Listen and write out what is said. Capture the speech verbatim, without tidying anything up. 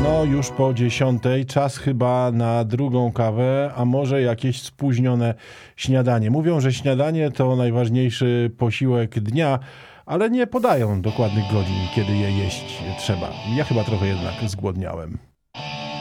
No już po dziesiątej, czas chyba na drugą kawę, a może jakieś spóźnione śniadanie. Mówią, że śniadanie to najważniejszy posiłek dnia, ale nie podają dokładnych godzin, kiedy je jeść trzeba. Ja chyba trochę jednak zgłodniałem.